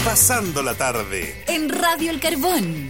Pasando la tarde en Radio El Carbón.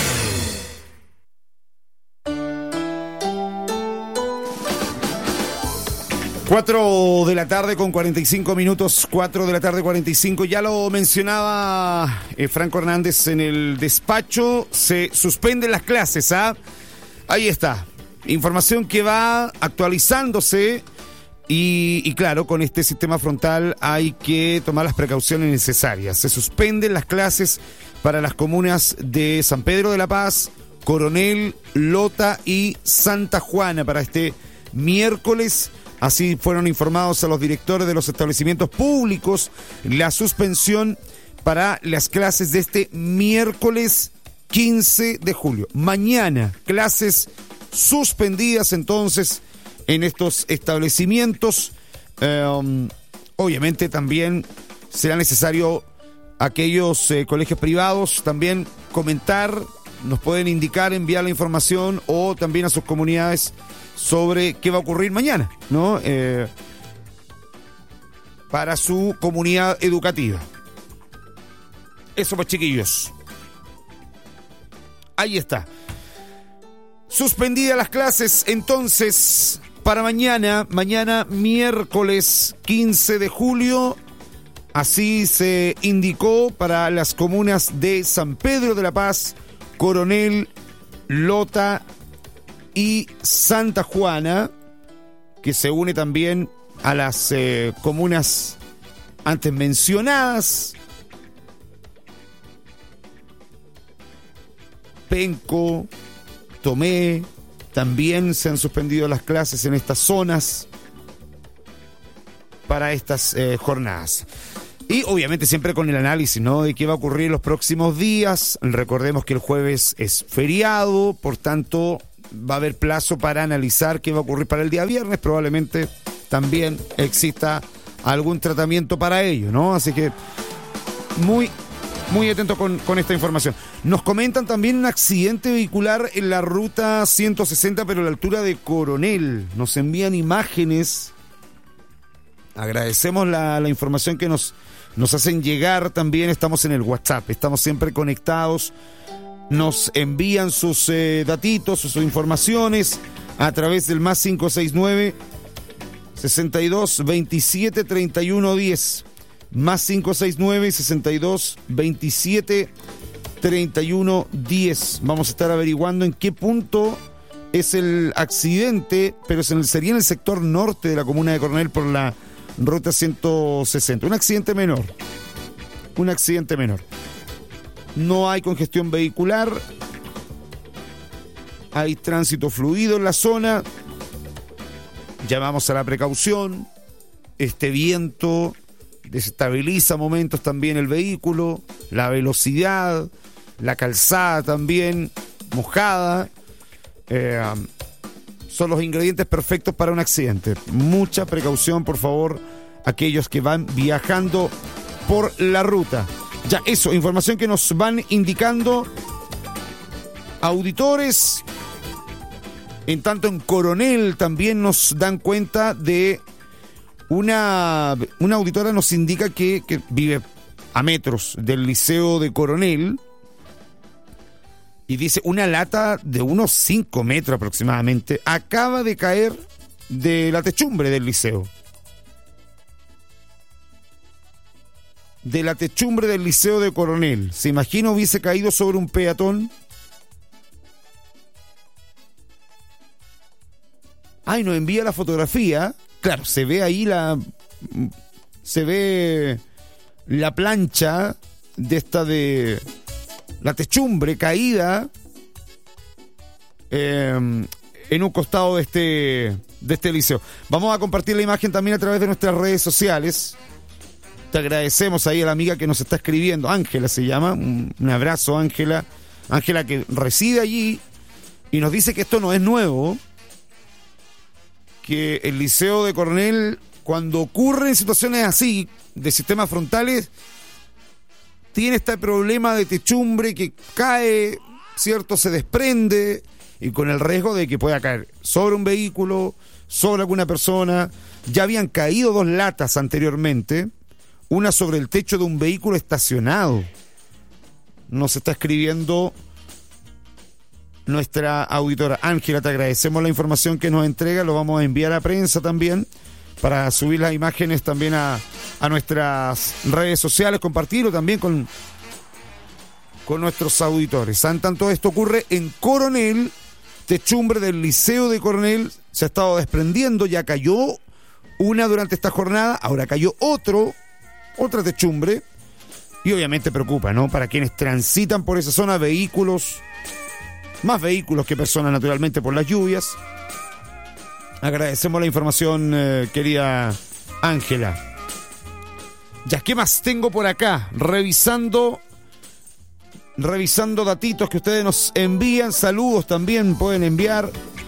4 de la tarde con 45 minutos, 4 de la tarde 45, ya lo mencionaba Franco Hernández en el despacho, se suspenden las clases, ¿ah? Ahí está, información que va actualizándose y claro, con este sistema frontal hay que tomar las precauciones necesarias. Se suspenden las clases para las comunas de San Pedro de la Paz, Coronel, Lota y Santa Juana para este miércoles. Así fueron informados a los directores de los establecimientos públicos la suspensión para las clases de este miércoles 15 de julio. Mañana, clases suspendidas entonces en estos establecimientos. Obviamente también será necesario aquellos colegios privados también comentar, nos pueden indicar, enviar la información o también a sus comunidades sobre qué va a ocurrir mañana, ¿no? Para su comunidad educativa. Eso pues, chiquillos. Ahí está. Suspendidas las clases, entonces, para mañana miércoles 15 de julio, así se indicó para las comunas de San Pedro de la Paz, Coronel, Lota y Santa Juana, que se une también a las comunas antes mencionadas, Penco, Tomé, también se han suspendido las clases en estas zonas para estas jornadas. Y obviamente siempre con el análisis, ¿no?, de qué va a ocurrir en los próximos días. Recordemos que el jueves es feriado, por tanto va a haber plazo para analizar qué va a ocurrir para el día viernes. Probablemente también exista algún tratamiento para ello, ¿no? Así que muy atento con esta información. Nos comentan también un accidente vehicular en la ruta 160, pero a la altura de Coronel. Nos envían imágenes. Agradecemos la información que nos hacen llegar también. Estamos en el WhatsApp, estamos siempre conectados. Nos envían sus datitos, sus informaciones a través del más 569 62 27 31 10. Más 569 62 27 31 10. Vamos a estar averiguando en qué punto es el accidente, pero sería en el sector norte de la comuna de Coronel por la ruta 160. Un accidente menor. No hay congestión vehicular, hay tránsito fluido en la zona. Llamamos a la precaución. Este viento desestabiliza momentos también el vehículo, la velocidad, la calzada también mojada. Son los ingredientes perfectos para un accidente. Mucha precaución, por favor, aquellos que van viajando por la ruta. Ya, eso, información que nos van indicando auditores. En tanto, en Coronel también nos dan cuenta de una auditora, nos indica que vive a metros del Liceo de Coronel y dice una lata de unos 5 metros aproximadamente acaba de caer de la techumbre del liceo. De la techumbre del Liceo de Coronel. ¿Se imagina hubiese caído sobre un peatón? Ay, nos envía la fotografía. Claro, se ve ahí se ve la plancha de la techumbre caída en un costado de este liceo. Vamos a compartir la imagen también a través de nuestras redes sociales. Te agradecemos ahí a la amiga que nos está escribiendo, Ángela se llama, un abrazo Ángela, que reside allí y nos dice que esto no es nuevo, que el Liceo de Coronel, cuando ocurren situaciones así, de sistemas frontales, tiene este problema de techumbre que cae, ¿cierto?, se desprende y con el riesgo de que pueda caer sobre un vehículo, sobre alguna persona. Ya habían caído 2 latas anteriormente. una sobre el techo de un vehículo estacionado. Nos está escribiendo nuestra auditora Ángela. Te agradecemos la información que nos entrega. Lo vamos a enviar a prensa también para subir las imágenes también a nuestras redes sociales, compartirlo también con nuestros auditores. En tanto esto ocurre en Coronel, techumbre del Liceo de Coronel se ha estado desprendiendo, ya cayó una durante esta jornada, ahora cayó otra techumbre, y obviamente preocupa, ¿no? Para quienes transitan por esa zona, más vehículos que personas naturalmente por las lluvias. Agradecemos la información, querida Ángela. Ya, ¿qué más tengo por acá? Revisando datitos que ustedes nos envían, saludos también pueden enviar